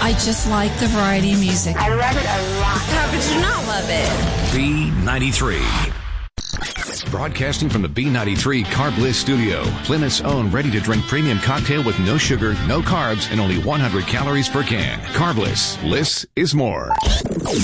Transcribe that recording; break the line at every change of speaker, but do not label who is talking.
I just like the variety of music.
I love it a lot.
How could you not love it?
B93. Broadcasting from the B93 Carb Bliss studio, Plymouth's own ready-to-drink premium cocktail with no sugar, no carbs, and only 100 calories per can. Carb Bliss. Bliss is more.